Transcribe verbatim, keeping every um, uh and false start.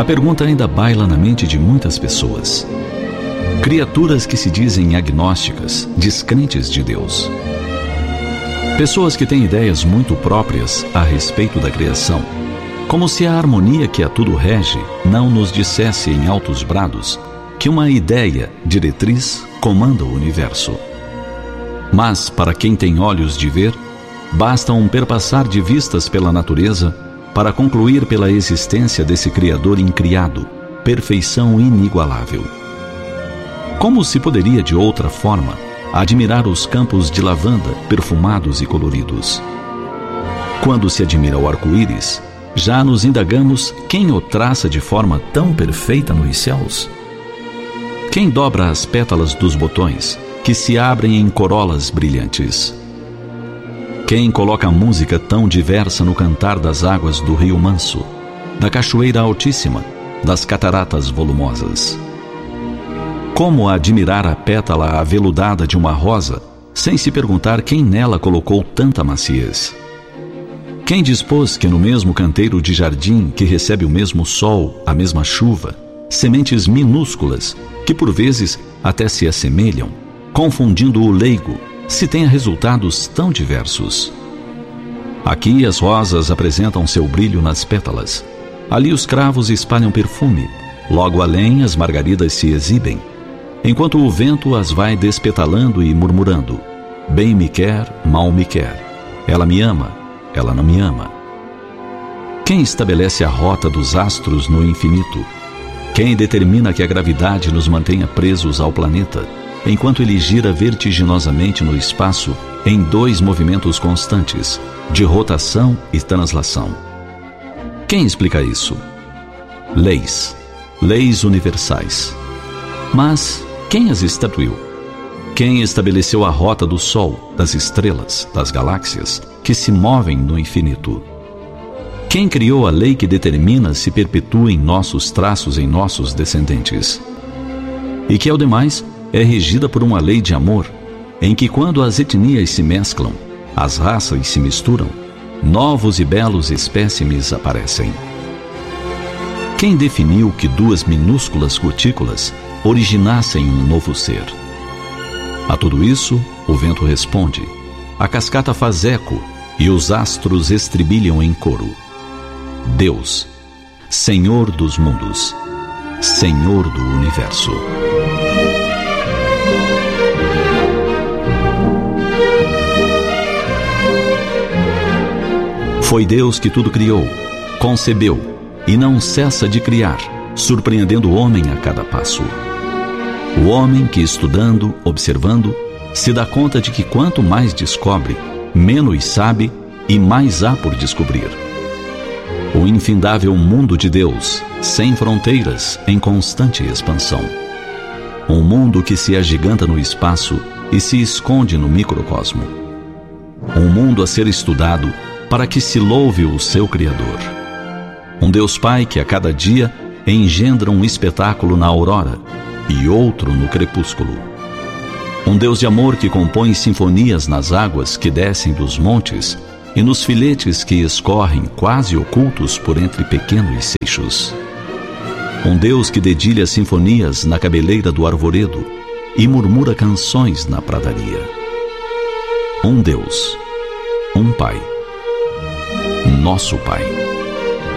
A pergunta ainda baila na mente de muitas pessoas. Criaturas que se dizem agnósticas, descrentes de Deus. Pessoas que têm ideias muito próprias a respeito da criação, como se a harmonia que a tudo rege não nos dissesse em altos brados que uma ideia, diretriz, comanda o universo. Mas, para quem tem olhos de ver, basta um perpassar de vistas pela natureza para concluir pela existência desse Criador incriado, perfeição inigualável. Como se poderia, de outra forma, admirar os campos de lavanda perfumados e coloridos? Quando se admira o arco-íris, já nos indagamos quem o traça de forma tão perfeita nos céus? Quem dobra as pétalas dos botões, que se abrem em corolas brilhantes? Quem coloca a música tão diversa no cantar das águas do rio manso, da cachoeira altíssima, das cataratas volumosas? Como admirar a pétala aveludada de uma rosa, sem se perguntar quem nela colocou tanta maciez? Quem dispôs que no mesmo canteiro de jardim, que recebe o mesmo sol, a mesma chuva, sementes minúsculas, que por vezes até se assemelham, confundindo o leigo, se tenha resultados tão diversos? Aqui as rosas apresentam seu brilho nas pétalas. Ali os cravos espalham perfume. Logo além as margaridas se exibem, enquanto o vento as vai despetalando e murmurando: bem me quer, mal me quer. Ela me ama, ela não me ama. Quem estabelece a rota dos astros no infinito? Quem determina que a gravidade nos mantenha presos ao planeta, enquanto ele gira vertiginosamente no espaço em dois movimentos constantes, de rotação e translação? Quem explica isso? Leis. Leis universais. Mas quem as estatuiu? Quem estabeleceu a rota do Sol, das estrelas, das galáxias, que se movem no infinito? Quem criou a lei que determina se perpetuem nossos traços em nossos descendentes? E que, ao demais, é regida por uma lei de amor, em que quando as etnias se mesclam, as raças se misturam, novos e belos espécimes aparecem. Quem definiu que duas minúsculas gotículas originassem um novo ser? A tudo isso, o vento responde, a cascata faz eco e os astros estribilham em coro. Deus, Senhor dos mundos, Senhor do universo. Foi Deus que tudo criou, concebeu e não cessa de criar, surpreendendo o homem a cada passo. O homem que, estudando, observando, se dá conta de que quanto mais descobre, menos sabe e mais há por descobrir. O infindável mundo de Deus, sem fronteiras, em constante expansão. Um mundo que se agiganta no espaço e se esconde no microcosmo. Um mundo a ser estudado para que se louve o seu Criador. Um Deus Pai que a cada dia engendra um espetáculo na aurora e outro no crepúsculo. Um Deus de amor que compõe sinfonias nas águas que descem dos montes e nos filetes que escorrem quase ocultos por entre pequenos seixos. Um Deus que dedilha sinfonias na cabeleira do arvoredo e murmura canções na pradaria. Um Deus, um Pai, nosso Pai.